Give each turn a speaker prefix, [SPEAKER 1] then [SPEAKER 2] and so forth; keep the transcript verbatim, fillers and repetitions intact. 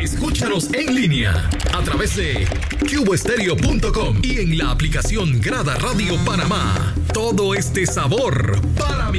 [SPEAKER 1] Escúchanos en línea a través de cubo estéreo punto com y en la aplicación Grada Radio Panamá. Todo este sabor para